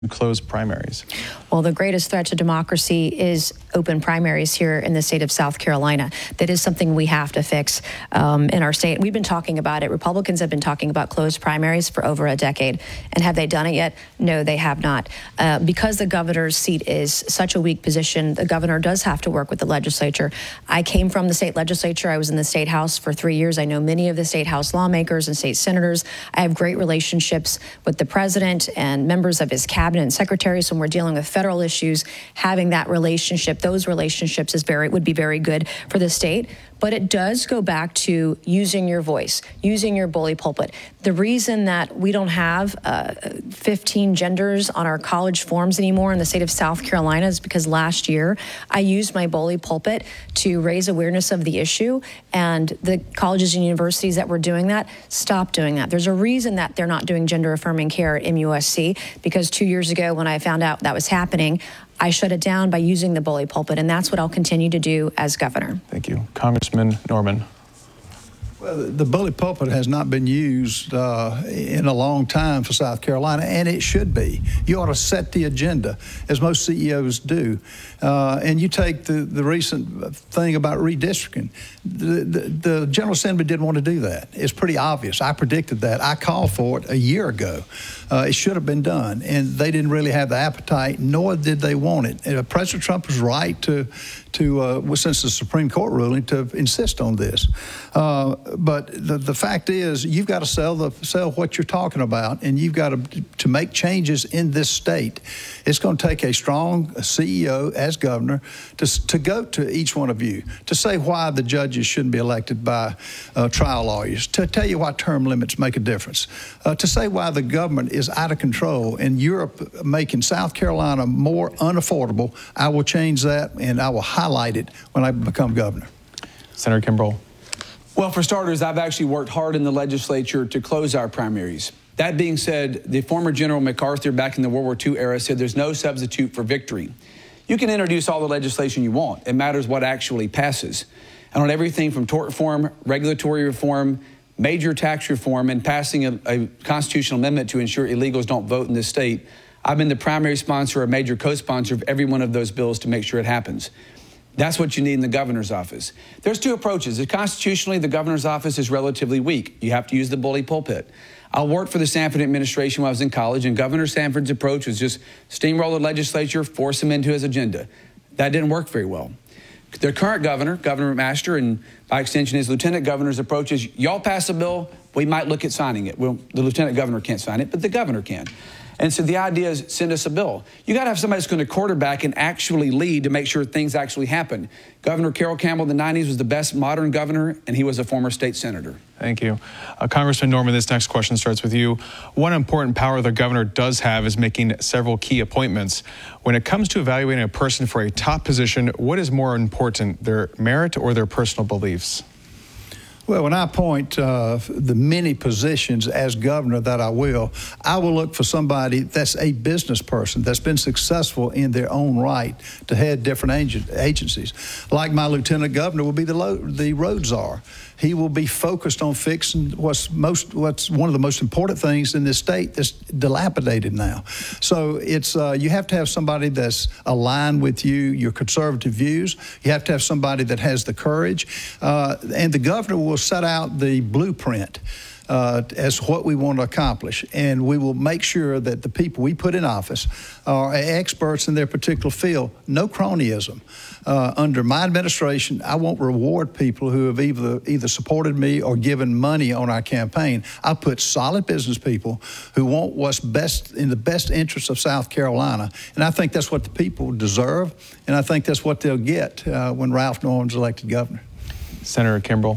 close primaries? Well, the greatest threat to democracy is open primaries here in the state of South Carolina. That is something we have to fix in our state. We've been talking about it. Republicans have been talking about closed primaries for over a decade. And have they done it yet? No, they have not. Because the governor's seat is such a weak position, the governor does have to work with the legislature. I came from the state legislature. I was in the state house for 3 years. I know many of the state house lawmakers and state senators. I have great relationships with the president and members of his cabinet and secretaries when we're dealing with federal issues. Having that relationship, those relationships would be very good for the state. But it does go back to using your voice, using your bully pulpit. The reason that we don't have 15 genders on our college forms anymore in the state of South Carolina is because last year I used my bully pulpit to raise awareness of the issue, and the colleges and universities that were doing that stopped doing that. There's a reason that they're not doing gender affirming care at MUSC, because 2 years ago when I found out that was happening, I shut it down by using the bully pulpit, and that's what I'll continue to do as governor. Thank you. Congressman Norman. Well, the bully pulpit has not been used in a long time for South Carolina, and it should be. You ought to set the agenda, as most CEOs do. And you take the recent thing about redistricting. The General Assembly didn't want to do that. It's pretty obvious. I predicted that. I called for it a year ago. It should have been done, and they didn't really have the appetite, nor did they want it. And President Trump was right to since the Supreme Court ruling, to insist on this. But the fact is, you've got to sell what you're talking about, and you've got to make changes in this state. It's going to take a strong CEO as governor to go to each one of you, to say why the judges shouldn't be elected by trial lawyers, to tell you why term limits make a difference, to say why the government is out of control and Europe making South Carolina more unaffordable. I will change that, and I will highlight it when I become governor. Senator Kimbrell. Well, for starters, I've actually worked hard in the legislature to close our primaries. That being said, the former General MacArthur back in the World War II era said there's no substitute for victory. You can introduce all the legislation you want. It matters what actually passes. And on everything from tort reform, regulatory reform, major tax reform, and passing a constitutional amendment to ensure illegals don't vote in this state, I've been the primary sponsor or major co-sponsor of every one of those bills to make sure it happens. That's what you need in the governor's office. There's two approaches. Constitutionally, the governor's office is relatively weak. You have to use the bully pulpit. I worked for the Sanford administration when I was in college, and Governor Sanford's approach was just steamroll the legislature, force him into his agenda. That didn't work very well. The current governor, Governor McMaster, and by extension his lieutenant governor's approach is, y'all pass a bill, we might look at signing it. Well, the lieutenant governor can't sign it, but the governor can. And so the idea is, send us a bill. You got to have somebody that's going to quarterback and actually lead to make sure things actually happen. Governor Carroll Campbell in the 90s was the best modern governor, and he was a former state senator. Thank you. Congressman Norman, this next question starts with you. One important power the governor does have is making several key appointments. When it comes to evaluating a person for a top position, what is more important, their merit or their personal beliefs? Well, when I appoint the many positions as governor that I will look for somebody that's a business person that's been successful in their own right to head different agencies. Like my lieutenant governor will be the road czar. He will be focused on fixing what's one of the most important things in this state that's dilapidated now. So it's you have to have somebody that's aligned with your conservative views. You have to have somebody that has the courage, and the governor will set out the blueprint as what we want to accomplish. And we will make sure that the people we put in office are experts in their particular field. No cronyism. Under my administration, I won't reward people who have either supported me or given money on our campaign. I put solid business people who want what's best in the best interest of South Carolina. And I think that's what the people deserve, and I think that's what they'll get when Ralph Norman's elected governor. Senator Kimbrell.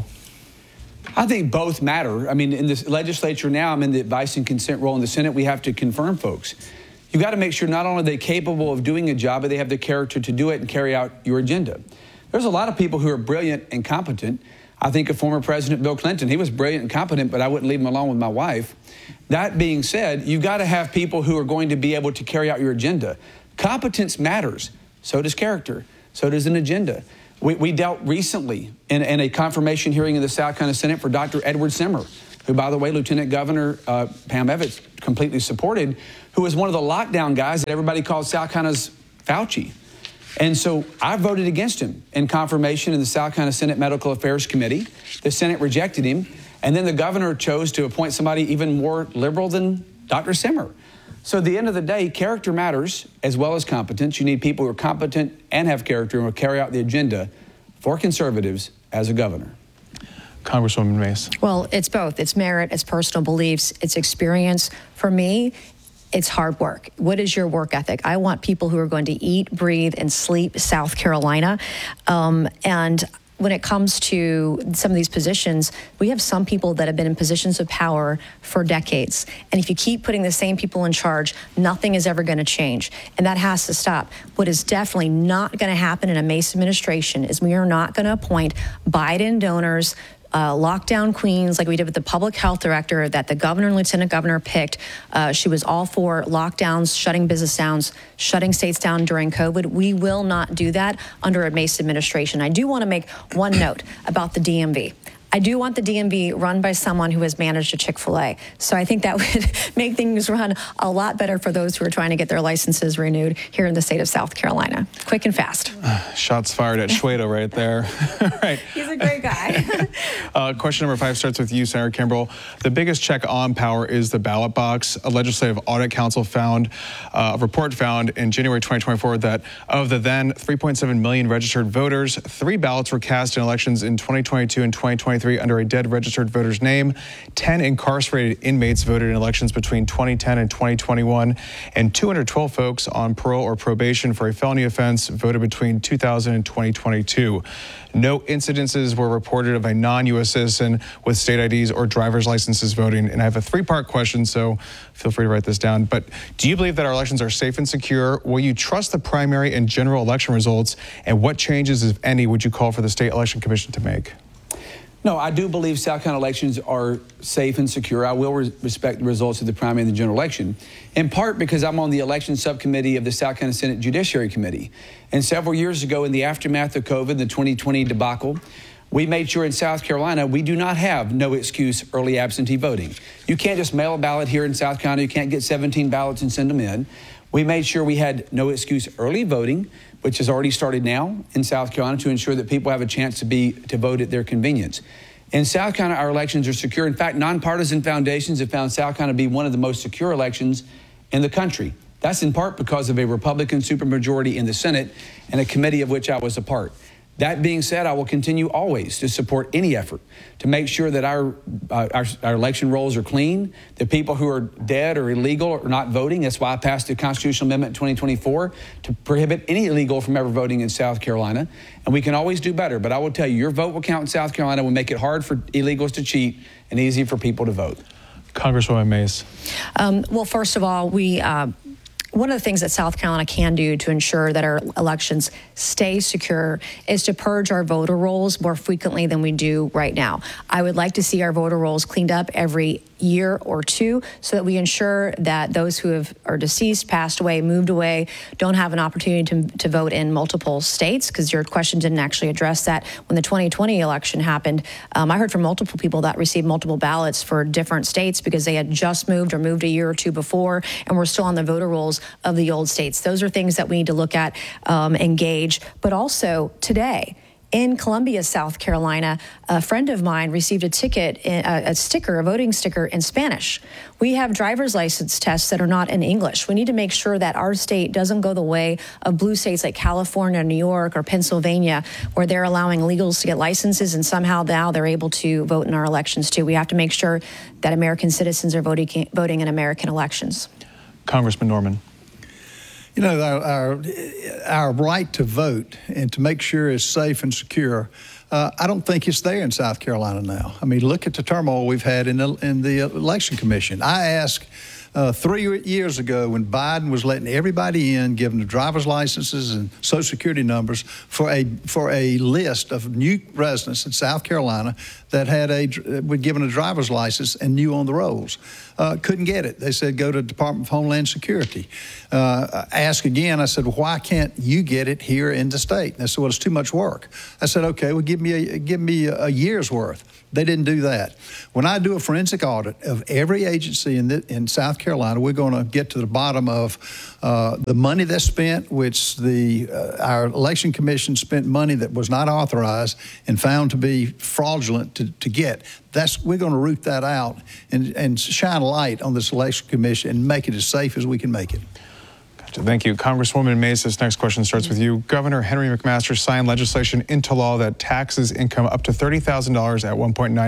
I think both matter. I mean, in the legislature now, I'm in the advice and consent role. In the Senate, we have to confirm folks. You've got to make sure not only are they capable of doing a job, but they have the character to do it and carry out your agenda. There's a lot of people who are brilliant and competent. I think of former President Bill Clinton. He was brilliant and competent, but I wouldn't leave him alone with my wife. That being said, you've got to have people who are going to be able to carry out your agenda. Competence matters. So does character. So does an agenda. We dealt recently in a confirmation hearing in the South Carolina Senate for Dr. Edward Simmer, who, by the way, Lieutenant Governor Pam Evans completely supported, who was one of the lockdown guys that everybody called South Carolina's Fauci. And so I voted against him in confirmation in the South Carolina Senate Medical Affairs Committee. The Senate rejected him. And then the governor chose to appoint somebody even more liberal than Dr. Simmer. So at the end of the day, character matters as well as competence. You need people who are competent and have character and will carry out the agenda for conservatives as a governor. Congresswoman Mace. Well, it's both. It's merit, it's personal beliefs, it's experience. For me, it's hard work. What is your work ethic? I want people who are going to eat, breathe, and sleep South Carolina. And when it comes to some of these positions, we have some people that have been in positions of power for decades. And if you keep putting the same people in charge, nothing is ever going to change. And that has to stop. What is definitely not going to happen in a Mace administration is we are not going to appoint Biden donors, lockdown queens like we did with the public health director that the governor and lieutenant governor picked. She was all for lockdowns, shutting business down, shutting states down during COVID. We will not do that under a Mace administration. I do want to make one note about the DMV. I do want the DMV run by someone who has managed a Chick-fil-A. So I think that would make things run a lot better for those who are trying to get their licenses renewed here in the state of South Carolina. Quick and fast. Shots fired at Shwedo right there. Right. He's a great guy. Question number 5 starts with you, Senator Kimbrell. The biggest check on power is the ballot box. A Legislative Audit Council found, a report found in January 2024 that of the then 3.7 million registered voters, 3 ballots were cast in elections in 2022 and 2023 under a dead registered voter's name. 10 incarcerated inmates voted in elections between 2010 and 2021, and 212 folks on parole or probation for a felony offense voted between 2000 and 2022. No incidences were reported of a non-U.S. citizen with state IDs or driver's licenses voting. And I have a 3-part question, so feel free to write this down. But do you believe that our elections are safe and secure? Will you trust the primary and general election results? And what changes, if any, would you call for the State Election Commission to make? No, I do believe South Carolina elections are safe and secure. I will respect the results of the primary and the general election, in part because I'm on the election subcommittee of the South Carolina Senate Judiciary Committee. And several years ago, in the aftermath of COVID, the 2020 debacle, we made sure in South Carolina we do not have no excuse early absentee voting. You can't just mail a ballot here in South Carolina. You can't get 17 ballots and send them in. We made sure we had no excuse early voting, which has already started now in South Carolina to ensure that people have a chance to vote at their convenience. In South Carolina, our elections are secure. In fact, nonpartisan foundations have found South Carolina to be one of the most secure elections in the country. That's in part because of a Republican supermajority in the Senate and a committee of which I was a part. That being said, I will continue always to support any effort to make sure that our election rolls are clean, that people who are dead or illegal are not voting. That's why I passed a constitutional amendment in 2024 to prohibit any illegal from ever voting in South Carolina. And we can always do better. But I will tell you, your vote will count in South Carolina. Will make it hard for illegals to cheat and easy for people to vote. Congresswoman Mace. Well, first of all, one of the things that South Carolina can do to ensure that our elections stay secure is to purge our voter rolls more frequently than we do right now. I would like to see our voter rolls cleaned up every year or two so that we ensure that those who are deceased, passed away, moved away, don't have an opportunity to vote in multiple states, because your question didn't actually address that. When the 2020 election happened, I heard from multiple people that received multiple ballots for different states because they had just moved or moved a year or two before and were still on the voter rolls of the old states. Those are things that we need to look at, engage. But also today, in Columbia, South Carolina, a friend of mine received a voting sticker in Spanish. We have driver's license tests that are not in English. We need to make sure that our state doesn't go the way of blue states like California, New York, or Pennsylvania, where they're allowing illegals to get licenses and somehow now they're able to vote in our elections too. We have to make sure that American citizens are voting in American elections. Congressman Norman. You know, our right to vote and to make sure it's safe and secure, I don't think it's there in South Carolina now. I mean, look at the turmoil we've had in the Election Commission. I asked 3 years ago when Biden was letting everybody in, giving the driver's licenses and Social Security numbers for a list of new residents in South Carolina that were given a driver's license and new on the rolls. couldn't get it. They said, go to the Department of Homeland Security. Ask again. I said, well, why can't you get it here in the state? And they said, well, it's too much work. I said, okay, well, give me a year's worth. They didn't do that. When I do a forensic audit of every agency in South Carolina, we're going to get to the bottom of the money that's spent, which our election commission spent money that was not authorized and found to be fraudulent to get. We're going to root that out and shine a light on this election commission and make it as safe as we can make it. Thank you. Congresswoman Mace, this next question starts with you. Governor Henry McMaster signed legislation into law that taxes income up to $30,000 at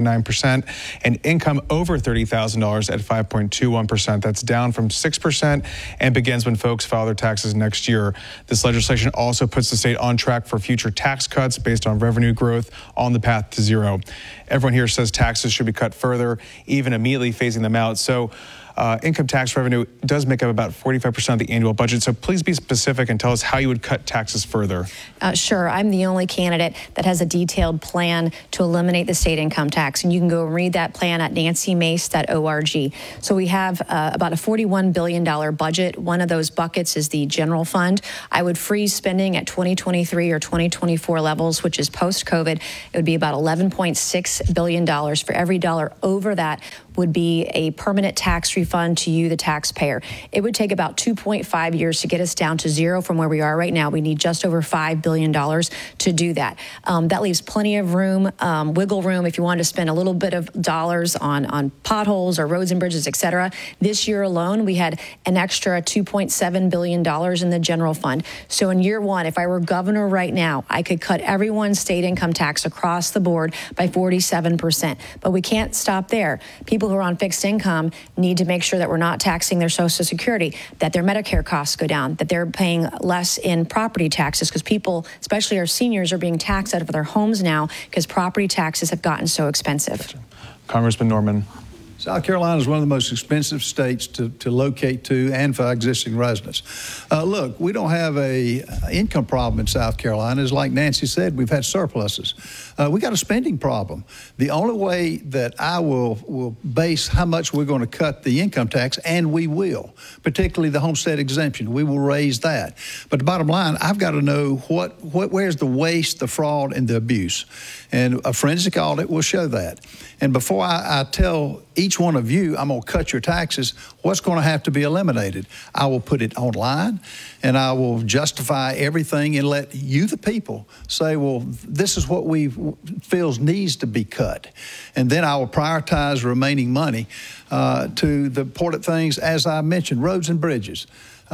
1.99% and income over $30,000 at 5.21%. That's down from 6% and begins when folks file their taxes next year. This legislation also puts the state on track for future tax cuts based on revenue growth on the path to zero. Everyone here says taxes should be cut further, even immediately phasing them out. So income tax revenue does make up about 45% of the annual budget. So please be specific and tell us how you would cut taxes further. Sure. I'm the only candidate that has a detailed plan to eliminate the state income tax. And you can go read that plan at nancymace.org. So we have about a $41 billion budget. One of those buckets is the general fund. I would freeze spending at 2023 or 2024 levels, which is post-COVID. It would be about $11.6 billion. For every dollar over that would be a permanent tax refund to you, the taxpayer. It would take about 2.5 years to get us down to zero from where we are right now. We need just over $5 billion to do that. That leaves plenty of room, wiggle room, if you want to spend a little bit of dollars on potholes or roads and bridges, et cetera. This year alone, we had an extra $2.7 billion in the general fund. So in year one, if I were governor right now, I could cut everyone's state income tax across the board by 47%. But we can't stop there. People who are on fixed income need to make sure that we're not taxing their Social Security, that their Medicare costs go down, that they're paying less in property taxes, because people, especially our seniors, are being taxed out of their homes now because property taxes have gotten so expensive. Gotcha. Congressman Norman. South Carolina is one of the most expensive states to locate to and for existing residents. Look, we don't have a income problem in South Carolina. As like Nancy said, we've had surpluses. We got a spending problem. The only way that I will base how much we're going to cut the income tax, and we will, particularly the homestead exemption, we will raise that. But the bottom line, I've got to know where's the waste, the fraud, and the abuse. And a forensic audit will show that. And before I tell each one of you, I'm going to cut your taxes, what's going to have to be eliminated? I will put it online, and I will justify everything and let you, the people, say, well, this is what we feel needs to be cut. And then I will prioritize remaining money to the important things, as I mentioned, roads and bridges.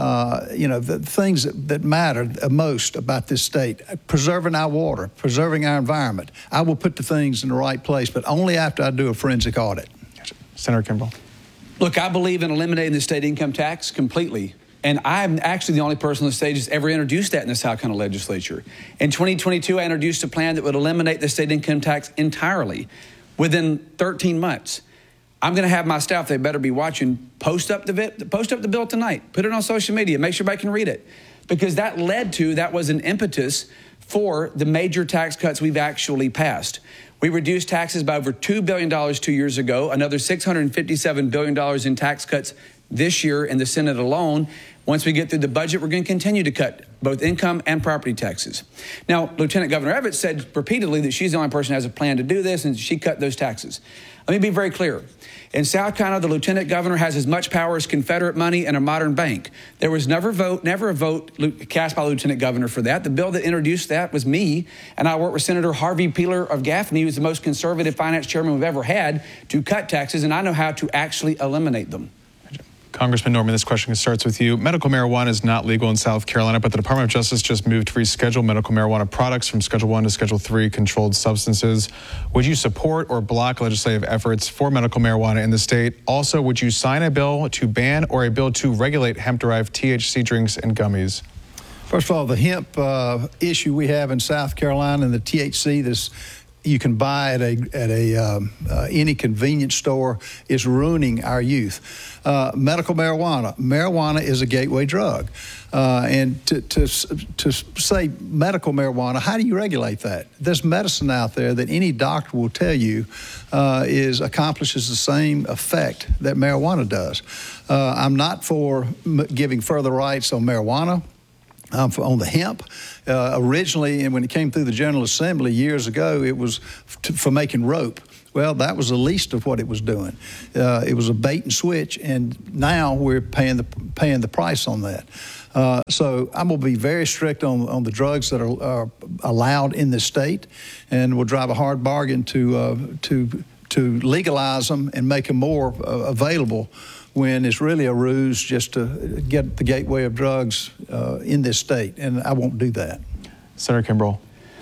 The things that matter most about this state, preserving our water, preserving our environment. I will put the things in the right place, but only after I do a forensic audit. Senator Kimball. Look, I believe in eliminating the state income tax completely. And I'm actually the only person on the stage that's ever introduced that in the South Carolina legislature. In 2022, I introduced a plan that would eliminate the state income tax entirely within 13 months. I'm going to have my staff, they better be watching, post up the bill tonight. Put it on social media. Make sure everybody can read it. Because that was an impetus for the major tax cuts we've actually passed. We reduced taxes by over $2 billion 2 years ago, another $657 billion in tax cuts this year in the Senate alone. Once we get through the budget, we're going to continue to cut both income and property taxes. Now, Lieutenant Governor Evans said repeatedly that she's the only person who has a plan to do this, and she cut those taxes. Let me be very clear. In South Carolina, the Lieutenant Governor has as much power as Confederate money and a modern bank. There was never a vote cast by the Lieutenant Governor for that. The bill that introduced that was me, and I worked with Senator Harvey Peeler of Gaffney, who's the most conservative finance chairman we've ever had, to cut taxes, and I know how to actually eliminate them. Congressman Norman, this question starts with you. Medical marijuana is not legal in South Carolina, but the Department of Justice just moved to reschedule medical marijuana products from Schedule 1 to Schedule 3 controlled substances. Would you support or block legislative efforts for medical marijuana in the state? Also, would you sign a bill to ban or a bill to regulate hemp-derived THC drinks and gummies? First of all, the hemp issue we have in South Carolina and the THC that's you can buy at any convenience store is ruining our youth. Medical marijuana. Marijuana is a gateway drug. And to say medical marijuana, how do you regulate that? There's medicine out there that any doctor will tell you accomplishes the same effect that marijuana does. I'm not for giving further rights on marijuana. On the hemp. Originally, and when it came through the General Assembly years ago, it was for making rope. Well, that was the least of what it was doing. It was a bait and switch, and now we're paying the price on that. So I'm going to be very strict on the drugs that are allowed in this state, and we'll drive a hard bargain to legalize them and make them more available, when it's really a ruse just to get the gateway of drugs in this state, and I won't do that. Senator Kimbrell.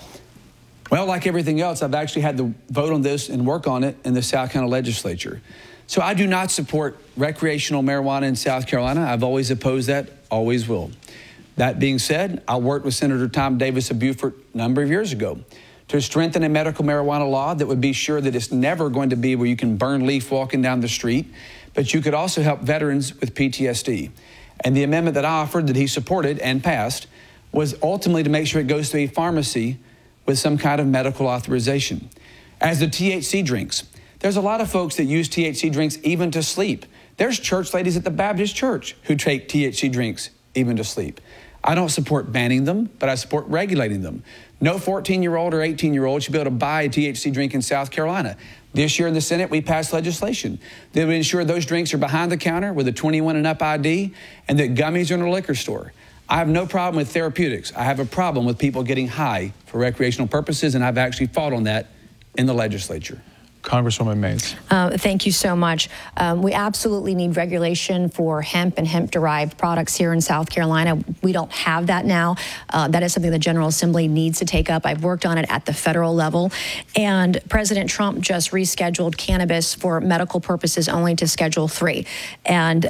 Well, like everything else, I've actually had to vote on this and work on it in the South Carolina legislature. So I do not support recreational marijuana in South Carolina. I've always opposed that, always will. That being said, I worked with Senator Tom Davis of Beaufort a number of years ago to strengthen a medical marijuana law that would be sure that it's never going to be where you can burn leaf walking down the street, but you could also help veterans with PTSD. And the amendment that I offered that he supported and passed was ultimately to make sure it goes to a pharmacy with some kind of medical authorization. As the THC drinks, there's a lot of folks that use THC drinks even to sleep. There's church ladies at the Baptist church who take THC drinks even to sleep. I don't support banning them, but I support regulating them. No 14-year-old or 18-year-old should be able to buy a THC drink in South Carolina. This year in the Senate, we passed legislation that would ensure those drinks are behind the counter with a 21 and up ID, and that gummies are in a liquor store. I have no problem with therapeutics. I have a problem with people getting high for recreational purposes, and I've actually fought on that in the legislature. Congresswoman Mays. Thank you so much. We absolutely need regulation for hemp and hemp-derived products here in South Carolina. We don't have that now. That is something the General Assembly needs to take up. I've worked on it at the federal level. And President Trump just rescheduled cannabis for medical purposes only to Schedule 3. And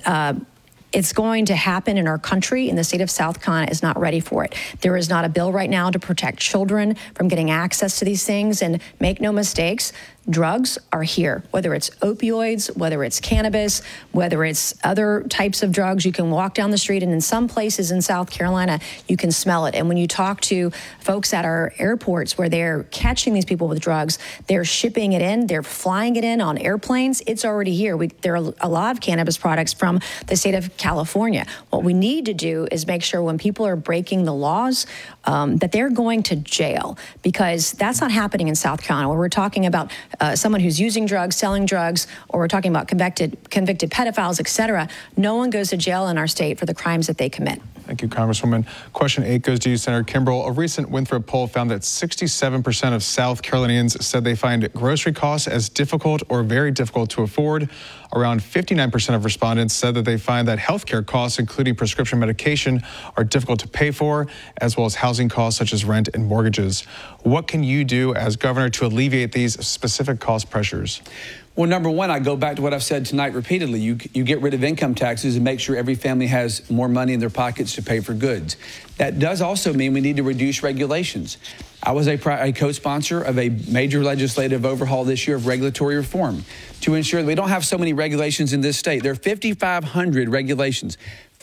it's going to happen in our country, and the state of South Carolina is not ready for it. There is not a bill right now to protect children from getting access to these things, and make no mistakes, drugs are here, whether it's opioids, whether it's cannabis, whether it's other types of drugs. You can walk down the street, and in some places in South Carolina, you can smell it. And when you talk to folks at our airports where they're catching these people with drugs, they're shipping it in, they're flying it in on airplanes. It's already here. There are a lot of cannabis products from the state of California. What we need to do is make sure when people are breaking the laws that they're going to jail, because that's not happening in South Carolina, where we're talking about someone who's using drugs, selling drugs, or we're talking about convicted pedophiles, et cetera. No one goes to jail in our state for the crimes that they commit. Thank you, Congresswoman. Question 8 goes to you, Senator Kimbrell. A recent Winthrop poll found that 67% of South Carolinians said they find grocery costs as difficult or very difficult to afford. Around 59% of respondents said that they find that healthcare costs, including prescription medication, are difficult to pay for, as well as housing costs such as rent and mortgages. What can you do as governor to alleviate these specific cost pressures? Well, number one, I go back to what I've said tonight repeatedly. You get rid of income taxes and make sure every family has more money in their pockets to pay for goods. That does also mean we need to reduce regulations. I was a co-sponsor of a major legislative overhaul this year of regulatory reform to ensure that we don't have so many regulations in this state. There are 5,500 regulations.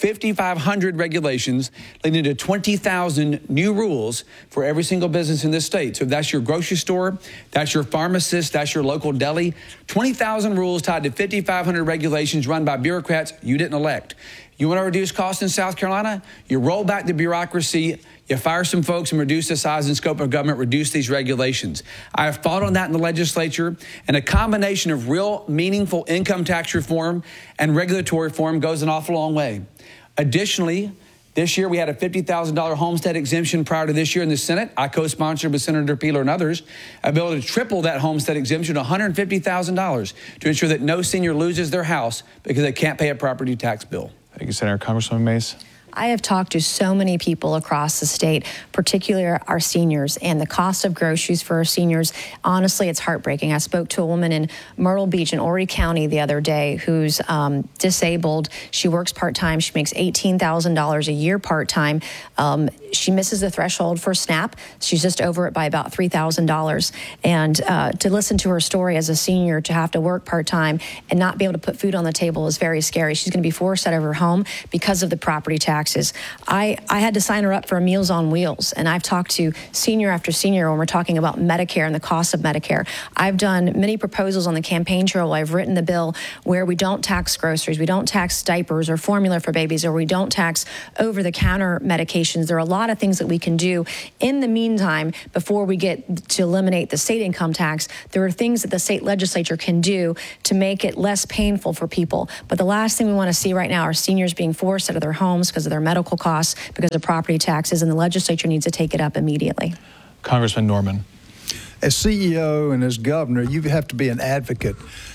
5,500 regulations leading to 20,000 new rules for every single business in this state. So if that's your grocery store, that's your pharmacist, that's your local deli, 20,000 rules tied to 5,500 regulations run by bureaucrats you didn't elect. You want to reduce costs in South Carolina? You roll back the bureaucracy, you fire some folks and reduce the size and scope of government, reduce these regulations. I have fought on that in the legislature, and a combination of real meaningful income tax reform and regulatory reform goes an awful long way. Additionally, this year we had a $50,000 homestead exemption prior to this year in the Senate. I co-sponsored with Senator Peeler and others, ability to triple that homestead exemption to $150,000 to ensure that no senior loses their house because they can't pay a property tax bill. Thank you, Senator. Congresswoman Mays. I have talked to so many people across the state, particularly our seniors, and the cost of groceries for our seniors, honestly, it's heartbreaking. I spoke to a woman in Myrtle Beach in Horry County the other day who's disabled. She works part-time. She makes $18,000 a year part-time. She misses the threshold for SNAP. She's just over it by about $3,000. And to listen to her story as a senior, to have to work part-time and not be able to put food on the table is very scary. She's going to be forced out of her home because of the property taxes. I had to sign her up for Meals on Wheels, and I've talked to senior after senior when we're talking about Medicare and the cost of Medicare. I've done many proposals on the campaign trail. I've written the bill where we don't tax groceries, we don't tax diapers or formula for babies, or we don't tax over-the-counter medications. There are a lot of things that we can do in the meantime before we get to eliminate the state income tax. There are things that the state legislature can do to make it less painful for people. But the last thing we want to see right now are seniors being forced out of their homes because of their medical costs, because of property taxes, and the legislature needs to take it up immediately. Congressman Norman. As CEO and as governor, you have to be an advocate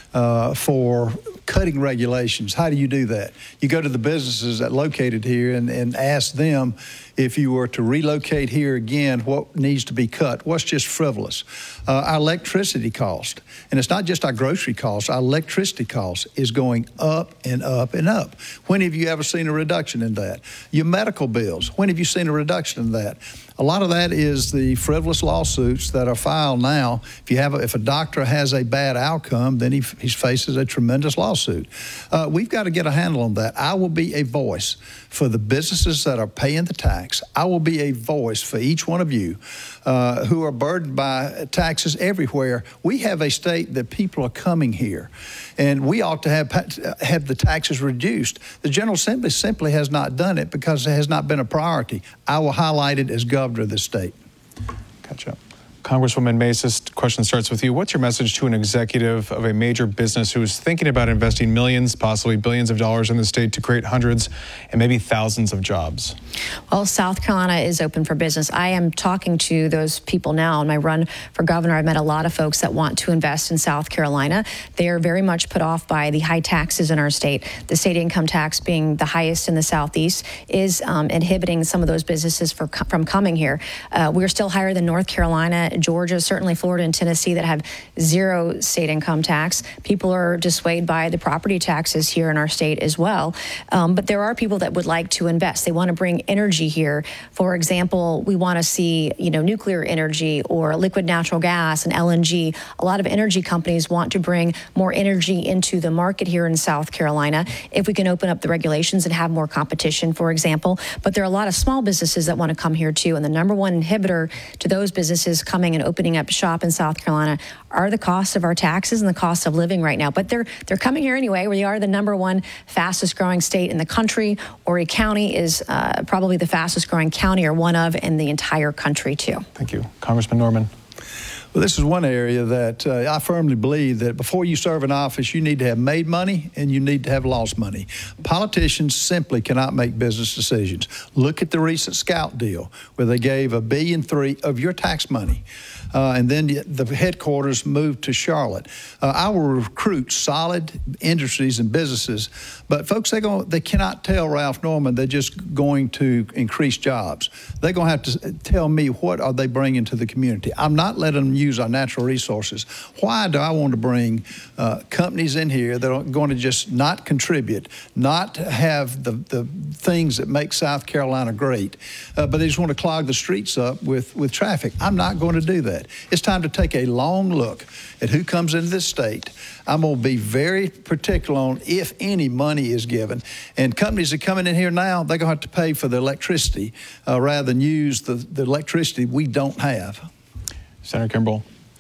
for cutting regulations. How do you do that? You go to the businesses that are located here and ask them, if you were to relocate here again, what needs to be cut? What's just frivolous? Our electricity cost, and it's not just our grocery costs, our electricity cost is going up and up and up. When have you ever seen a reduction in that? Your medical bills, when have you seen a reduction in that? A lot of that is the frivolous lawsuits that are filed now. If a doctor has a bad outcome, then he faces a tremendous lawsuit. We've got to get a handle on that. I will be a voice for the businesses that are paying the tax. I will be a voice for each one of you who are burdened by taxes everywhere. We have a state that people are coming here, and we ought to have the taxes reduced. The General Assembly simply has not done it because it has not been a priority. I will highlight it as governor of this state. Gotcha. Congresswoman Mace, this question starts with you. What's your message to an executive of a major business who is thinking about investing millions, possibly billions of dollars in the state to create hundreds and maybe thousands of jobs? Well, South Carolina is open for business. I am talking to those people now. On my run for governor, I've met a lot of folks that want to invest in South Carolina. They are very much put off by the high taxes in our state. The state income tax being the highest in the Southeast is inhibiting some of those businesses from coming here. We're still higher than North Carolina, Georgia, certainly Florida and Tennessee that have zero state income tax. People are dissuaded by the property taxes here in our state as well. But there are people that would like to invest. They want to bring energy here. For example, we want to see, nuclear energy or liquid natural gas and LNG. A lot of energy companies want to bring more energy into the market here in South Carolina if we can open up the regulations and have more competition, for example. But there are a lot of small businesses that want to come here too. And the number one inhibitor to those businesses coming and opening up shop in South Carolina are the cost of our taxes and the cost of living right now. But they're coming here anyway. We are the number one fastest growing state in the country. Horry County is probably the fastest growing county, or one of, in the entire country too. Thank you. Congressman Norman. Well, this is one area that I firmly believe that before you serve in office, you need to have made money and you need to have lost money. Politicians simply cannot make business decisions. Look at the recent Scout deal where they gave $1.3 billion of your tax money. And then the headquarters moved to Charlotte. I will recruit solid industries and businesses, but folks, they cannot tell Ralph Norman they're just going to increase jobs. They're going to have to tell me what are they bringing to the community. I'm not letting them use our natural resources. Why do I want to bring companies in here that are going to just not contribute, not have the things that make South Carolina great, but they just want to clog the streets up with traffic? I'm not going to do that. It's time to take a long look at who comes into this state. I'm going to be very particular on if any money is given. And companies that are coming in here now, they're going to have to pay for the electricity rather than use the electricity we don't have. Senator Kimball.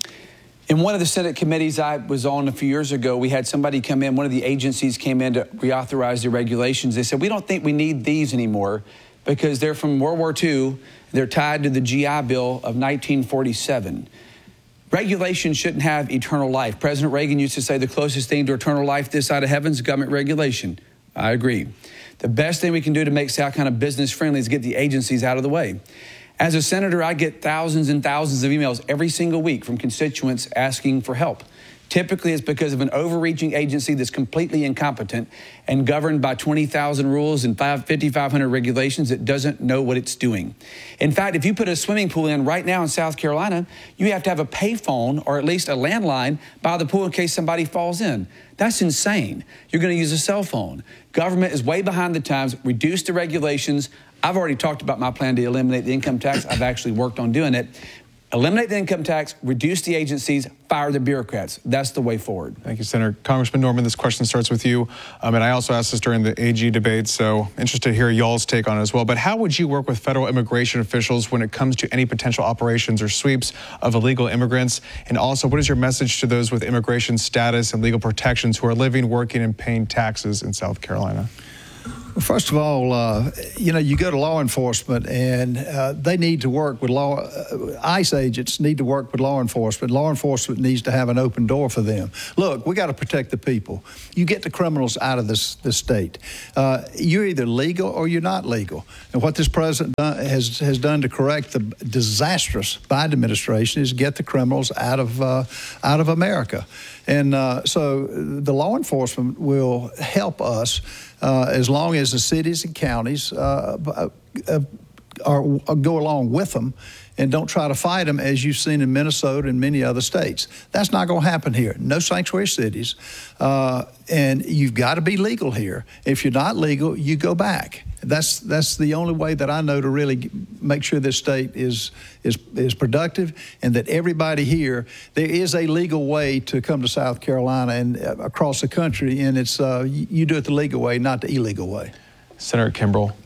In one of the Senate committees I was on a few years ago, we had somebody come in, one of the agencies came in to reauthorize the regulations. They said, we don't think we need these anymore because they're from World War II. They're tied to the GI Bill of 1947. Regulation shouldn't have eternal life. President Reagan used to say the closest thing to eternal life this side of heaven is government regulation. I agree. The best thing we can do to make South Carolina business friendly is get the agencies out of the way. As a senator, I get thousands and thousands of emails every single week from constituents asking for help. Typically, it's because of an overreaching agency that's completely incompetent and governed by 20,000 rules and 5,500 regulations that doesn't know what it's doing. In fact, if you put a swimming pool in right now in South Carolina, you have to have a payphone or at least a landline by the pool in case somebody falls in. That's insane. You're going to use a cell phone. Government is way behind the times. Reduce the regulations. I've already talked about my plan to eliminate the income tax. I've actually worked on doing it. Eliminate the income tax, reduce the agencies, fire the bureaucrats. That's the way forward. Thank you, Senator. Congressman Norman, this question starts with you. And I also asked this during the AG debate, so interested to hear y'all's take on it as well. But how would you work with federal immigration officials when it comes to any potential operations or sweeps of illegal immigrants? And also, what is your message to those with immigration status and legal protections who are living, working, and paying taxes in South Carolina? Well, first of all, you go to law enforcement and they need to work with ICE agents need to work with law enforcement. Law enforcement needs to have an open door for them. Look, we got to protect the people. You get the criminals out of this state. You're either legal or you're not legal. And what this president has done to correct the disastrous Biden administration is get the criminals out of America. And so the law enforcement will help us as long as the cities and counties go along with them and don't try to fight them, as you've seen in Minnesota and many other states. That's not going to happen here. No sanctuary cities. And you've got to be legal here. If you're not legal, you go back. That's the only way that I know to really make sure this state is productive and that everybody here, there is a legal way to come to South Carolina and across the country, and it's you do it the legal way, not the illegal way. Senator Kimbrell.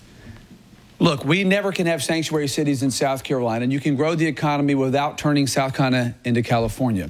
Look, we never can have sanctuary cities in South Carolina, and you can grow the economy without turning South Carolina into California.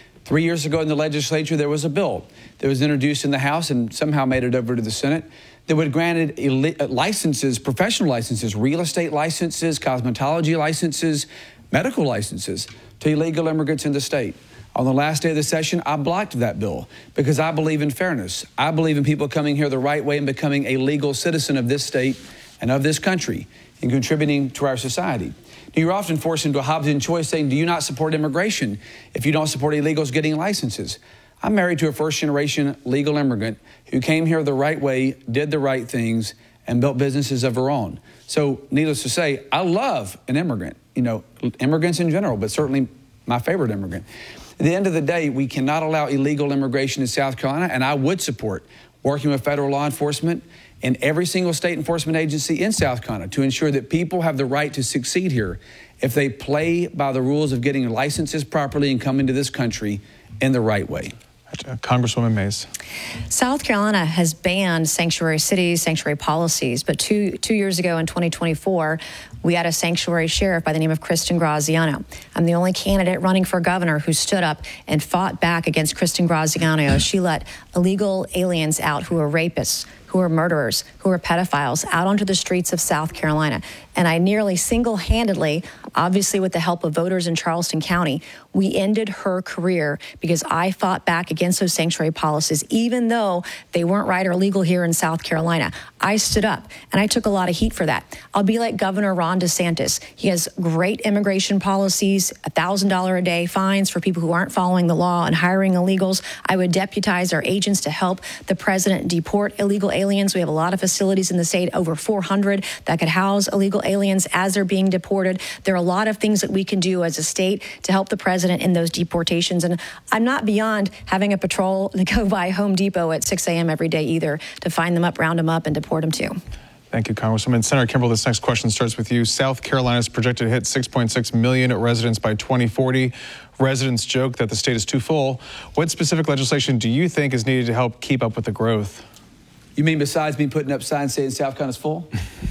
3 years ago in the legislature, there was a bill that was introduced in the House and somehow made it over to the Senate that would granted licenses, professional licenses, real estate licenses, cosmetology licenses, medical licenses to illegal immigrants in the state. On the last day of the session, I blocked that bill because I believe in fairness. I believe in people coming here the right way and becoming a legal citizen of this state and of this country and contributing to our society. You're often forced into a Hobbesian choice saying, do you not support immigration if you don't support illegals getting licenses? I'm married to a first-generation legal immigrant who came here the right way, did the right things, and built businesses of her own. So needless to say, I love an immigrant, immigrants in general, but certainly my favorite immigrant. At the end of the day, we cannot allow illegal immigration in South Carolina, and I would support working with federal law enforcement and every single state enforcement agency in South Carolina to ensure that people have the right to succeed here if they play by the rules of getting licenses properly and coming to this country in the right way. Congresswoman Mays. South Carolina has banned sanctuary cities, sanctuary policies, but two years ago in 2024, we had a sanctuary sheriff by the name of Kristen Graziano. I'm the only candidate running for governor who stood up and fought back against Kristen Graziano. She let illegal aliens out who are rapists, who are murderers, who are pedophiles out onto the streets of South Carolina. And I nearly single-handedly, obviously with the help of voters in Charleston County, we ended her career because I fought back against those sanctuary policies, even though they weren't right or legal here in South Carolina. I stood up, and I took a lot of heat for that. I'll be like Governor Ron DeSantis. He has great immigration policies, $1,000 a day fines for people who aren't following the law and hiring illegals. I would deputize our agents to help the president deport illegal aliens. We have a lot of facilities in the state, over 400, that could house illegal aliens as they're being deported. There are a lot of things that we can do as a state to help the president in those deportations. And I'm not beyond having a patrol to go by Home Depot at 6 a.m. every day either to find them up, round them up, and deport them too. Thank you, Congresswoman. Senator Kimbrell, this next question starts with you. South Carolina is projected to hit 6.6 million residents by 2040. Residents joke that the state is too full. What specific legislation do you think is needed to help keep up with the growth? You mean besides me putting up signs saying South Carolina's full?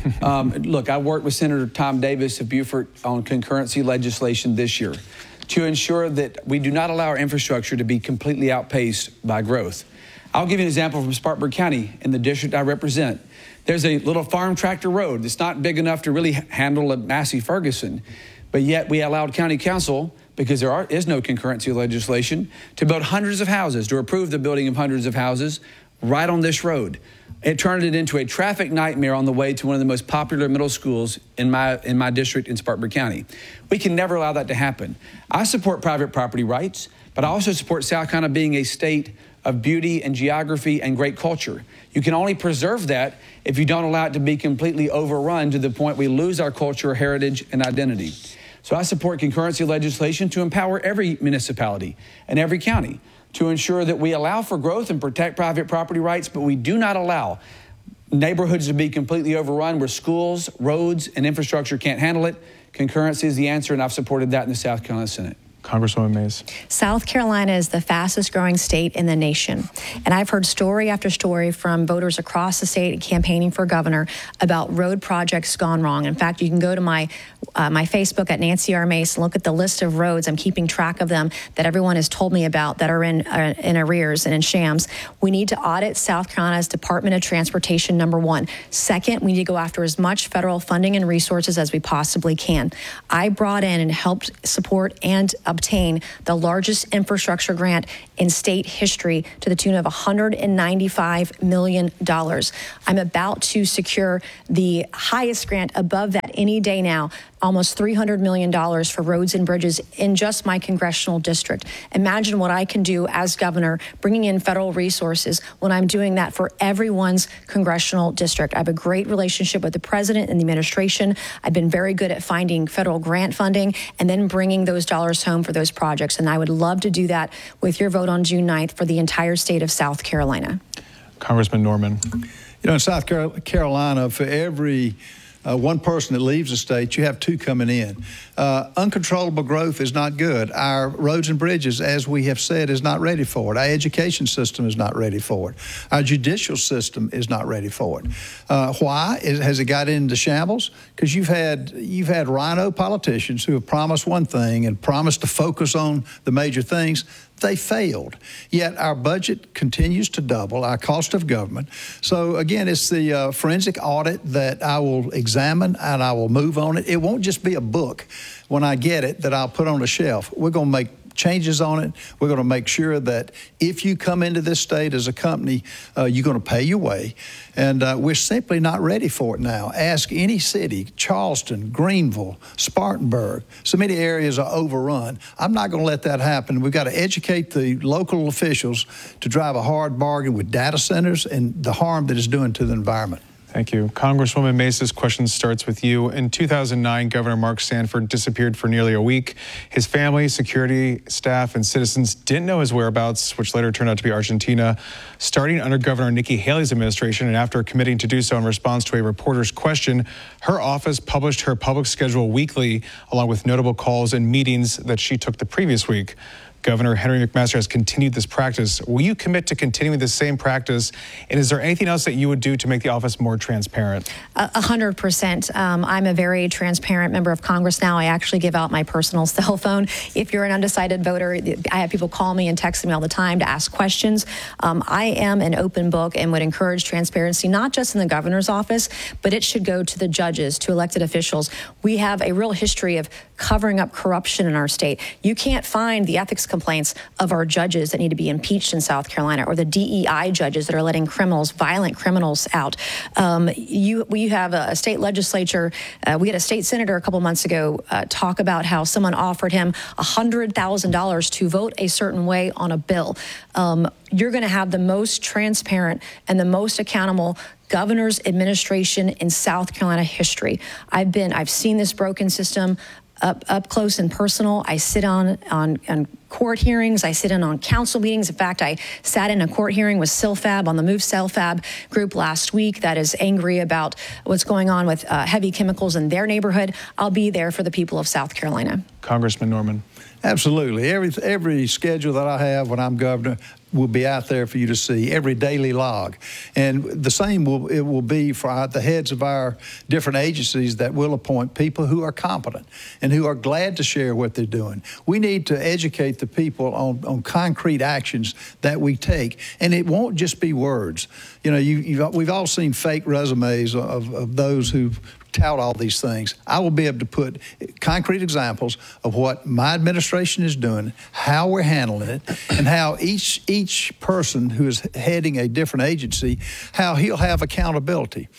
Look, I worked with Senator Tom Davis of Beaufort on concurrency legislation this year to ensure that we do not allow our infrastructure to be completely outpaced by growth. I'll give you an example from Spartanburg County in the district I represent. There's a little farm tractor road that's not big enough to really handle a Massey Ferguson, but yet we allowed county council, because there is no concurrency legislation, to build hundreds of houses, to approve the building of hundreds of houses right on this road. It turned it into a traffic nightmare on the way to one of the most popular middle schools in my district in Spartanburg County. We can never allow that to happen. I support private property rights, But I also support South Carolina being a state of beauty and geography and great culture. You can only preserve that if you don't allow it to be completely overrun to the point we lose our culture, heritage, and identity. So I support concurrency legislation to empower every municipality and every county to ensure that we allow for growth and protect private property rights, but we do not allow neighborhoods to be completely overrun where schools, roads, and infrastructure can't handle it. Concurrency is the answer, and I've supported that in the South Carolina Senate. Congresswoman Mays. South Carolina is the fastest growing state in the nation. And I've heard story after story from voters across the state campaigning for governor about road projects gone wrong. In fact, you can go to my Facebook at Nancy R. Mace and look at the list of roads. I'm keeping track of them that everyone has told me about that are in arrears and in shams. We need to audit South Carolina's Department of Transportation, number one. Second, we need to go after as much federal funding and resources as we possibly can. I brought in and helped support and obtain the largest infrastructure grant in state history to the tune of $195 million. I'm about to secure the highest grant above that any day now, almost $300 million for roads and bridges in just my congressional district. Imagine what I can do as governor, bringing in federal resources when I'm doing that for everyone's congressional district. I have a great relationship with the president and the administration. I've been very good at finding federal grant funding and then bringing those dollars home for those projects. And I would love to do that with your vote on June 9th for the entire state of South Carolina. Congressman Norman. You know, in South Carolina, for every one person that leaves the state, you have two coming in. Uncontrollable growth is not good. Our roads and bridges, as we have said, is not ready for it. Our education system is not ready for it. Our judicial system is not ready for it. Why? Has it got into shambles? Because you've had rhino politicians who have promised one thing and promised to focus on the major things. They failed. Yet our budget continues to double, our cost of government. So again, it's the forensic audit that I will examine and I will move on it. It won't just be a book when I get it that I'll put on a shelf. We're going to make changes on it. We're going to make sure that if you come into this state as a company, you're going to pay your way. And we're simply not ready for it now. Ask any city, Charleston, Greenville, Spartanburg. So many areas are overrun. I'm not going to let that happen. We've got to educate the local officials to drive a hard bargain with data centers and the harm that it's doing to the environment. Thank you. Congresswoman Mace, this question starts with you. In 2009, Governor Mark Sanford disappeared for nearly a week. His family, security, staff, and citizens didn't know his whereabouts, which later turned out to be Argentina. Starting under Governor Nikki Haley's administration and after committing to do so in response to a reporter's question, her office published her public schedule weekly, along with notable calls and meetings that she took the previous week. Governor Henry McMaster has continued this practice. Will you commit to continuing the same practice? And is there anything else that you would do to make the office more transparent? 100%. I'm a very transparent member of Congress now. I actually give out my personal cell phone. If you're an undecided voter, I have people call me and text me all the time to ask questions. I am an open book and would encourage transparency, not just in the governor's office, but it should go to the judges, to elected officials. We have a real history of covering up corruption in our state. You can't find the ethics complaints of our judges that need to be impeached in South Carolina, or the DEI judges that are letting criminals, violent criminals, out. We have a state legislature. We had a state senator a couple months ago talk about how someone offered him $100,000 to vote a certain way on a bill. You're going to have the most transparent and the most accountable governor's administration in South Carolina history. I've seen this broken system up close and personal. I sit on court hearings. I sit in on council meetings. In fact, I sat in a court hearing with CILFAB on the Move CILFAB group last week that is angry about what's going on with heavy chemicals in their neighborhood. I'll be there for the people of South Carolina. Congressman Norman. Absolutely. Every schedule that I have when I'm governor will be out there for you to see, every daily log. And the same will be for the heads of our different agencies that will appoint people who are competent and who are glad to share what they're doing. We need to educate the people on concrete actions that we take. And it won't just be words. You know, we've all seen fake resumes of those who tout all these things. I will be able to put concrete examples of what my administration is doing, how we're handling it, and how each person who is heading a different agency, how he'll have accountability.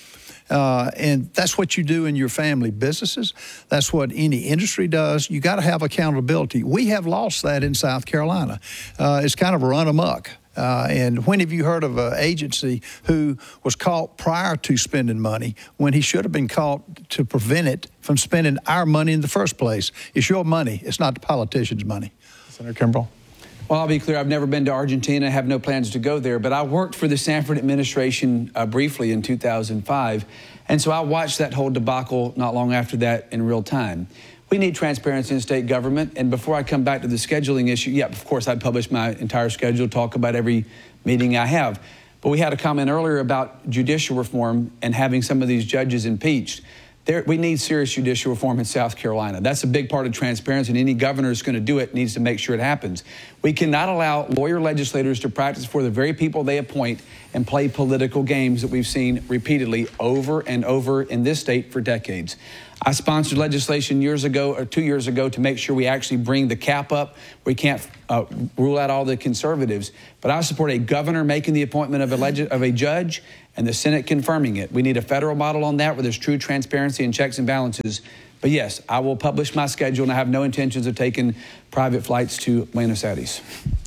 And that's what you do in your family businesses. That's what any industry does. You got to have accountability. We have lost that in South Carolina. It's kind of a run amok. And when have you heard of an agency who was caught prior to spending money when he should have been caught to prevent it from spending our money in the first place? It's your money. It's not the politicians' money. Senator Kimbrell. Well, I'll be clear, I've never been to Argentina. I have no plans to go there, but I worked for the Sanford administration briefly in 2005, and so I watched that whole debacle not long after that in real time. We need transparency in state government, and before I come back to the scheduling issue, yeah, of course, I'd publish my entire schedule, talk about every meeting I have, but we had a comment earlier about judicial reform and having some of these judges impeached. We need serious judicial reform in South Carolina. That's a big part of transparency, and any governor who's going to do it needs to make sure it happens. We cannot allow lawyer legislators to practice for the very people they appoint and play political games that we've seen repeatedly over and over in this state for decades. I sponsored legislation years ago, or 2 years ago, to make sure we actually bring the cap up. We can't rule out all the conservatives, but I support a governor making the appointment of a judge and the Senate confirming it. We need a federal model on that where there's true transparency and checks and balances. But yes, I will publish my schedule, and I have no intentions of taking private flights to Buenos Aires.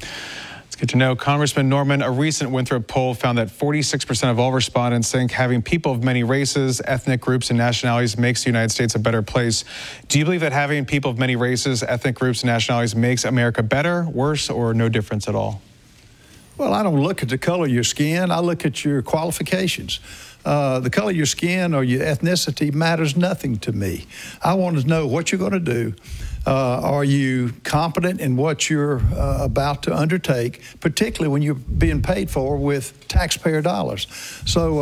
It's good to know. Congressman Norman, a recent Winthrop poll found that 46% of all respondents think having people of many races, ethnic groups, and nationalities makes the United States a better place. Do you believe that having people of many races, ethnic groups, and nationalities makes America better, worse, or no difference at all? Well, I don't look at the color of your skin. I look at your qualifications. The color of your skin or your ethnicity matters nothing to me. I want to know what you're going to do. Are you competent in what you're about to undertake, particularly when you're being paid for with taxpayer dollars? So,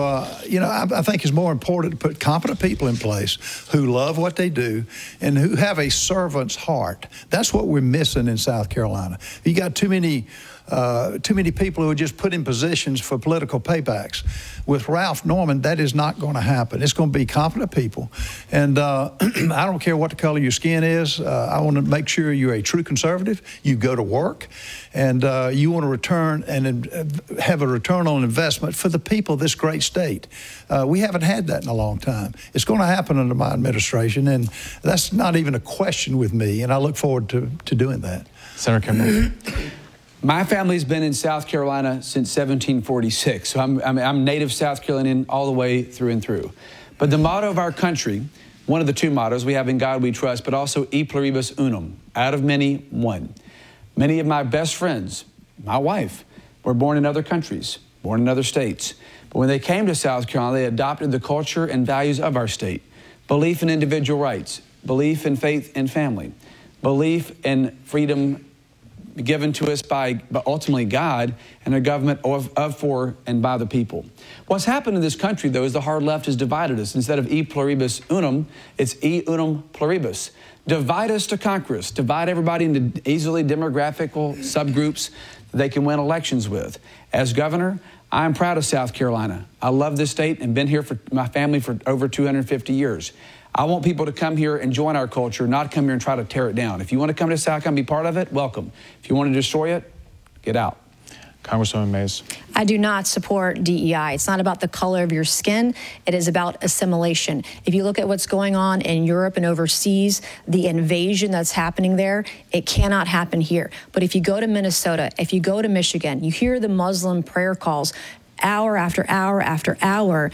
I think it's more important to put competent people in place who love what they do and who have a servant's heart. That's what we're missing in South Carolina. You got too many people who are just put in positions for political paybacks. With Ralph Norman, that is not going to happen. It's going to be competent people. And I don't care what the color of your skin is. I want to make sure you're a true conservative. You go to work, and you want to return and have a return on investment for the people of this great state. We haven't had that in a long time. It's going to happen under my administration, and that's not even a question with me, and I look forward to doing that. Senator Kimbrell. My family's been in South Carolina since 1746, so I'm native South Carolinian all the way through and through. But the motto of our country, one of the two mottos, we have in God we trust, but also e pluribus unum, out of many, one. Many of my best friends, my wife, were born in other countries, born in other states. But when they came to South Carolina, they adopted the culture and values of our state. Belief in individual rights, belief in faith and family, belief in freedom given to us by ultimately God and a government of, for, and by the people. What's happened in this country, though, is the hard left has divided us. Instead of e pluribus unum, it's e unum pluribus. Divide us to conquer us. Divide everybody into easily demographical subgroups that they can win elections with. As governor, I'm proud of South Carolina. I love this state and been here for my family for over 250 years. I want people to come here and join our culture, not come here and try to tear it down. If you want to come to South Carolina and be part of it, welcome. If you want to destroy it, get out. Congresswoman Mays. I do not support DEI. It's not about the color of your skin. It is about assimilation. If you look at what's going on in Europe and overseas, the invasion that's happening there, it cannot happen here. But if you go to Minnesota, if you go to Michigan, you hear the Muslim prayer calls hour after hour after hour.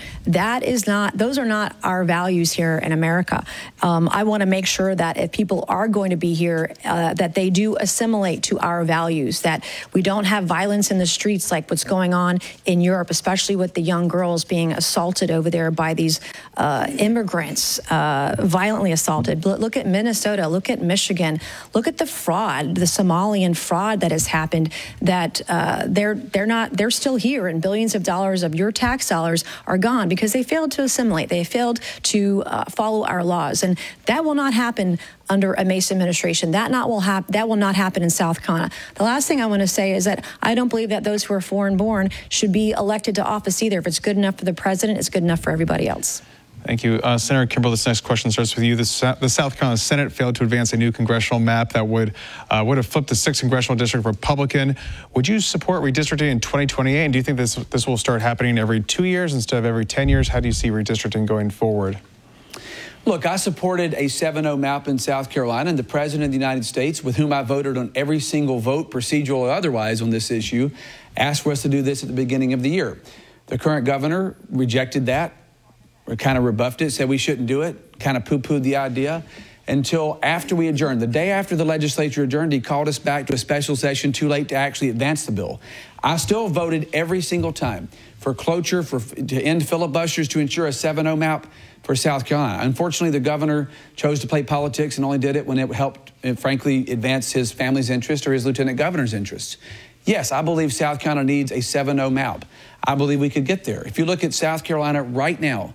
Those are not our values here in America. I want to make sure that if people are going to be here, that they do assimilate to our values, that we don't have violence in the streets like what's going on in Europe, especially with the young girls being assaulted over there by these immigrants, violently assaulted. Look at Minnesota, look at Michigan, look at the fraud, the Somalian fraud that has happened, that they're still here, and billions of dollars of your tax dollars are gone because they failed to assimilate. They failed to follow our laws. And that will not happen under a Mace administration. That will not happen in South Carolina. The last thing I want to say is that I don't believe that those who are foreign born should be elected to office either. If it's good enough for the president, it's good enough for everybody else. Thank you. Senator Kimbrell, this next question starts with you. The South Carolina Senate failed to advance a new congressional map that would have flipped the 6th congressional district Republican. Would you support redistricting in 2028? And do you think this will start happening every 2 years instead of every 10 years? How do you see redistricting going forward? Look, I supported a 7-0 map in South Carolina, and the President of the United States, with whom I voted on every single vote, procedural or otherwise, on this issue, asked for us to do this at the beginning of the year. The current governor rejected that, or kind of rebuffed it, said we shouldn't do it, kind of poo-pooed the idea, until after we adjourned. The day after the legislature adjourned, he called us back to a special session, too late to actually advance the bill. I still voted every single time for cloture, to end filibusters, to ensure a 7-0 map for South Carolina. Unfortunately, the governor chose to play politics and only did it when it helped, frankly, advance his family's interest or his lieutenant governor's interests. Yes, I believe South Carolina needs a 7-0 map. I believe we could get there. If you look at South Carolina right now,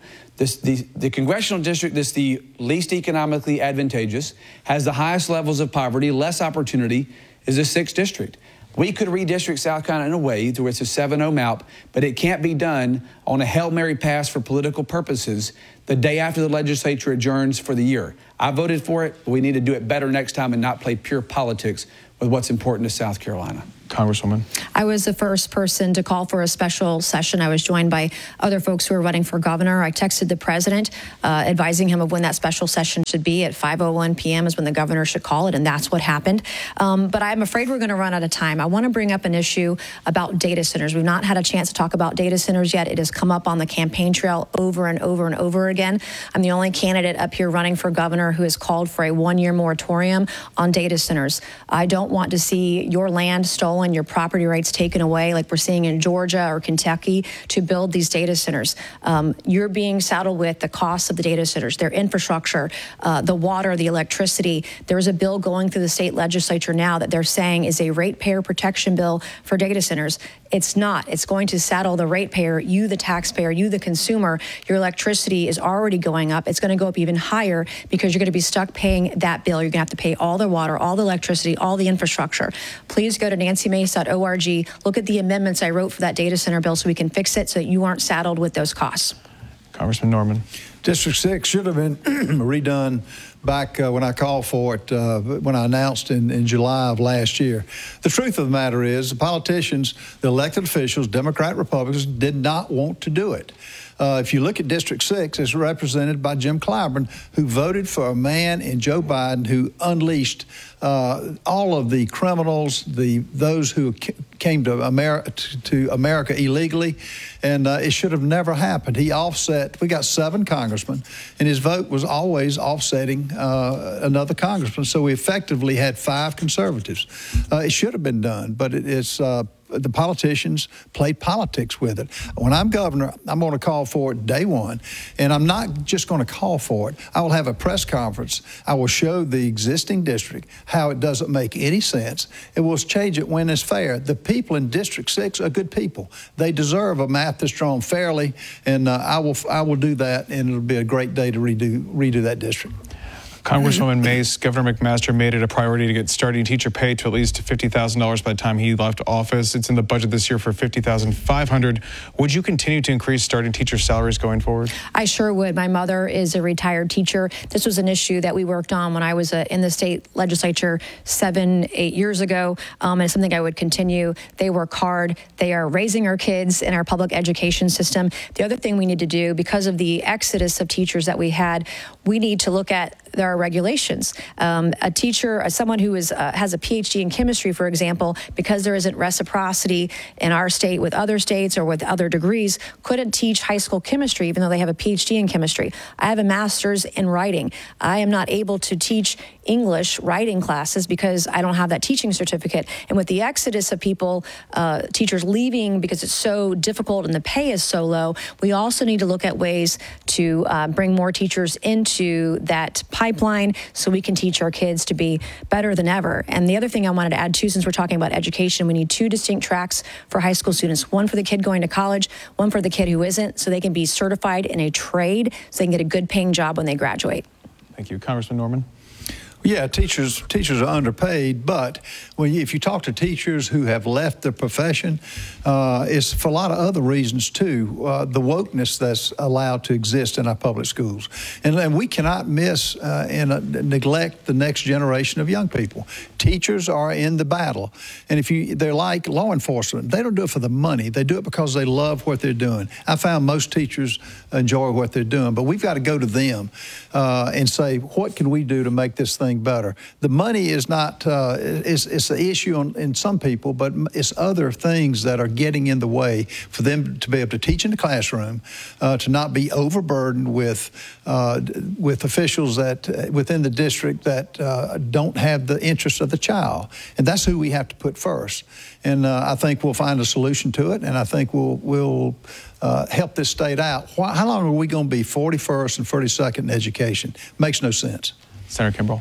the congressional district that's the least economically advantageous, has the highest levels of poverty, less opportunity, is the 6th district. We could redistrict South Carolina in a way to where it's a 7-0 map, but it can't be done on a Hail Mary pass for political purposes the day after the legislature adjourns for the year. I voted for it, but we need to do it better next time and not play pure politics with what's important to South Carolina. Congresswoman. I was the first person to call for a special session. I was joined by other folks who were running for governor. I texted the president advising him of when that special session should be. At 5:01 p.m. is when the governor should call it, and that's what happened. But I'm afraid we're going to run out of time. I want to bring up an issue about data centers. We've not had a chance to talk about data centers yet. It has come up on the campaign trail over and over and over again. I'm the only candidate up here running for governor who has called for a 1-year moratorium on data centers. I don't want to see your land stolen, your property rights taken away like we're seeing in Georgia or Kentucky to build these data centers. You're being saddled with the cost of the data centers, their infrastructure, the water, the electricity. There's a bill going through the state legislature now that they're saying is a ratepayer protection bill for data centers. It's not. It's going to saddle the ratepayer, you the taxpayer, you the consumer. Your electricity is already going up. It's going to go up even higher because you're going to be stuck paying that bill. You're going to have to pay all the water, all the electricity, all the infrastructure. Please go to nancymace.org. Look at the amendments I wrote for that data center bill so we can fix it so that you aren't saddled with those costs. Congressman Norman. District 6 should have been redone back when I called for it, when I announced in July of last year. The truth of the matter is the politicians, the elected officials, Democrat, Republicans, did not want to do it. If you look at District 6, it's represented by Jim Clyburn, who voted for a man in Joe Biden who unleashed all of the criminals, those who came to America illegally, and it should have never happened. He offset. We got 7 congressmen, and his vote was always offsetting another congressman. So we effectively had 5 conservatives. It should have been done, but it's. The politicians play politics with it. When I'm governor, I'm going to call for it day one, and I'm not just going to call for it. I will have a press conference. I will show the existing district how it doesn't make any sense. It will change it when it's fair. The people in District 6 are good people. They deserve a map that's drawn fairly, and I will do that, and it'll be a great day to redo that district. Congresswoman Mace, Governor McMaster made it a priority to get starting teacher pay to at least $50,000 by the time he left office. It's in the budget this year for $50,500. Would you continue to increase starting teacher salaries going forward? I sure would. My mother is a retired teacher. This was an issue that we worked on when I was in the state legislature 7-8 years ago, and it's something I would continue. They work hard. They are raising our kids in our public education system. The other thing we need to do, because of the exodus of teachers that we had, we need to look at our regulations. A teacher, someone who has a PhD in chemistry, for example, because there isn't reciprocity in our state with other states or with other degrees, couldn't teach high school chemistry even though they have a PhD in chemistry. I have a master's in writing. I am not able to teach English writing classes because I don't have that teaching certificate. And with the exodus of people, teachers leaving because it's so difficult and the pay is so low, we also need to look at ways to bring more teachers into that pipeline so we can teach our kids to be better than ever. And the other thing I wanted to add too, since we're talking about education, we need 2 distinct tracks for high school students. One for the kid going to college, one for the kid who isn't, so they can be certified in a trade so they can get a good paying job when they graduate. Thank you. Congressman Norman. Yeah, teachers are underpaid, but if you talk to teachers who have left their profession, it's for a lot of other reasons too. The wokeness that's allowed to exist in our public schools, and we cannot miss and neglect the next generation of young people. Teachers are in the battle, and they're like law enforcement. They don't do it for the money. They do it because they love what they're doing. I found most teachers enjoy what they're doing, but we've got to go to them and say, what can we do to make this thing better? The money is not, it's an issue in some people, but it's other things that are getting in the way for them to be able to teach in the classroom, to not be overburdened with officials that within the district that don't have the interest of the child. And that's who we have to put first. And I think we'll find a solution to it, and I think we'll help this state out. How long are we going to be 41st and 42nd in education? Makes no sense. Senator Kimbrell.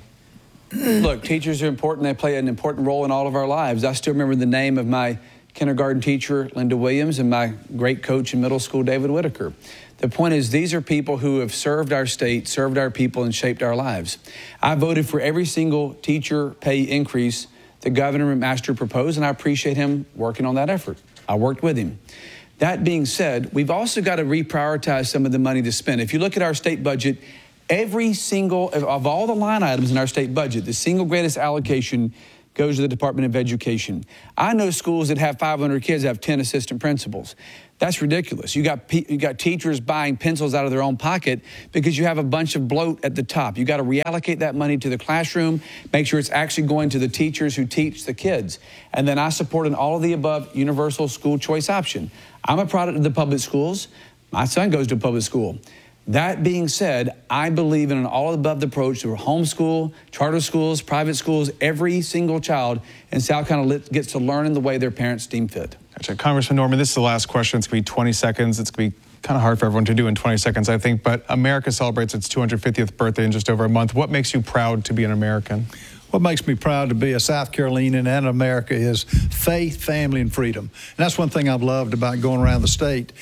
Look, teachers are important. They play an important role in all of our lives. I still remember the name of my kindergarten teacher, Linda Williams, and my great coach in middle school, David Whitaker. The point is, these are people who have served our state, served our people, and shaped our lives. I voted for every single teacher pay increase the Governor McMaster proposed, and I appreciate him working on that effort. I worked with him. That being said, we've also got to reprioritize some of the money to spend. If you look at our state budget, every single, of all the line items in our state budget, the single greatest allocation goes to the Department of Education. I know schools that have 500 kids have 10 assistant principals. That's ridiculous. You got teachers buying pencils out of their own pocket because you have a bunch of bloat at the top. You got to reallocate that money to the classroom, make sure it's actually going to the teachers who teach the kids. And then I support an all of the above universal school choice option. I'm a product of the public schools. My son goes to public school. That being said, I believe in an all-of-the-above approach to homeschool, charter schools, private schools. Every single child in South Carolina gets to learn in the way their parents deem fit. Gotcha. Congressman Norman, this is the last question. It's going to be 20 seconds. It's going to be kind of hard for everyone to do in 20 seconds, I think. But America celebrates its 250th birthday in just over a month. What makes you proud to be an American? What makes me proud to be a South Carolinian and America is faith, family, and freedom. And that's one thing I've loved about going around the state.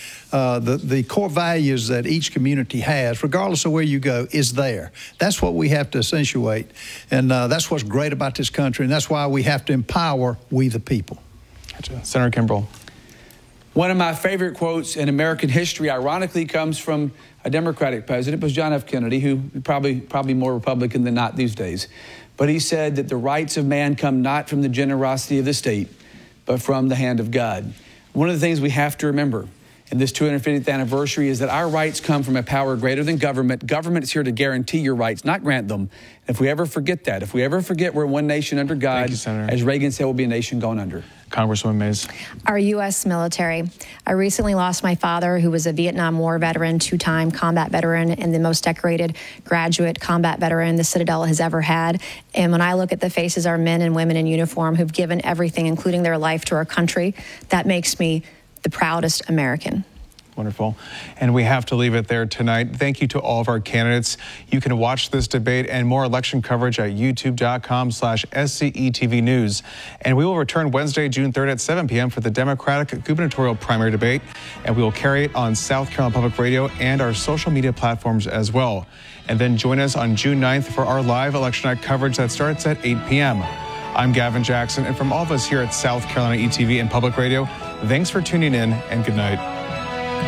The core values that each community has, regardless of where you go, is there. That's what we have to accentuate. And that's what's great about this country. And that's why we have to empower we the people. Gotcha. Senator Kimbrell. One of my favorite quotes in American history, ironically, comes from a Democratic president. It was John F. Kennedy, who probably more Republican than not these days. But he said that the rights of man come not from the generosity of the state, but from the hand of God. One of the things we have to remember in this 250th anniversary is that our rights come from a power greater than government. Government is here to guarantee your rights, not grant them. If we ever forget that, if we ever forget we're one nation under God, Thank you, Senator. As Reagan said, we'll be a nation gone under. Congresswoman Mays. Our U.S. military. I recently lost my father, who was a Vietnam War veteran, two-time combat veteran, and the most decorated graduate combat veteran the Citadel has ever had. And when I look at the faces of our men and women in uniform who've given everything, including their life, to our country, that makes me the proudest American. Wonderful. And we have to leave it there tonight. Thank you to all of our candidates. You can watch this debate and more election coverage at youtube.com/SCETV News. And we will return Wednesday, June 3rd at 7 p.m. for the Democratic gubernatorial primary debate. And we will carry it on South Carolina Public Radio and our social media platforms as well. And then join us on June 9th for our live election night coverage that starts at 8 p.m. I'm Gavin Jackson, and from all of us here at South Carolina ETV and Public Radio, thanks for tuning in and good night.